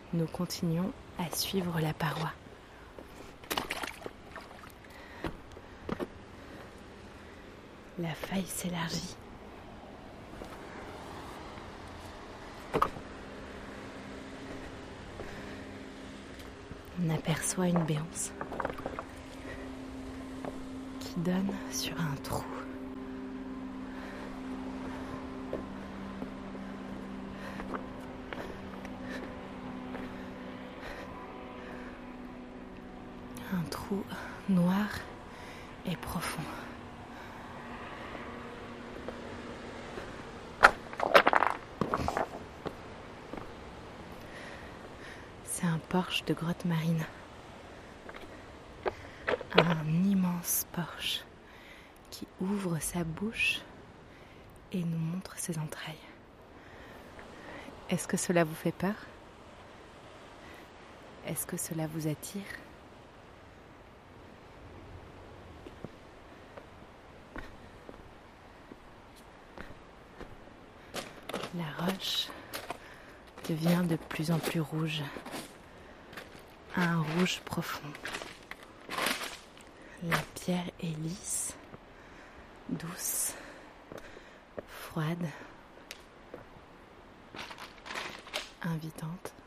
nous continuons à suivre la paroi. La faille s'élargit. On aperçoit une béance qui donne sur un trou. Un trou noir et profond. C'est un porche de grotte marine. Un immense porche qui ouvre sa bouche et nous montre ses entrailles. Est-ce que cela vous fait peur ? Est-ce que cela vous attire ? La roche devient de plus en plus rouge. Un rouge profond. La pierre est lisse, douce, froide, invitante.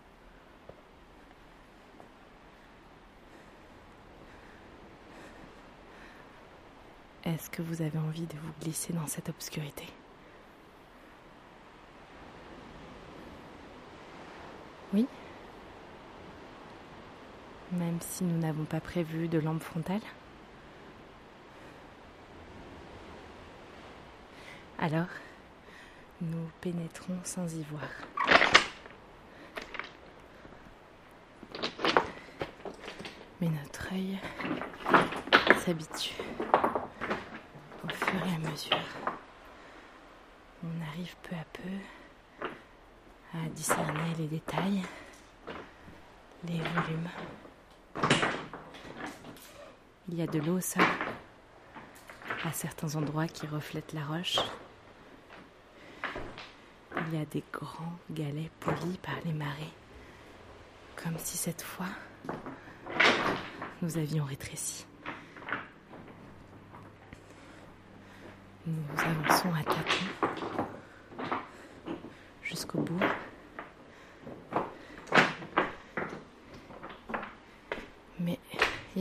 Est-ce que vous avez envie de vous glisser dans cette obscurité ? Oui ? Même si nous n'avons pas prévu de lampe frontale ? Alors, nous pénétrons sans y voir. Mais notre œil s'habitue au fur et à mesure. On arrive peu à peu à discerner les détails, les volumes. Il y a de l'eau au sol, à certains endroits qui reflètent la roche. Il y a des grands galets polis par les marées, comme si cette fois, nous avions rétréci. Nous avançons à tâtons jusqu'au bout. Mais y a-t-il un bout ?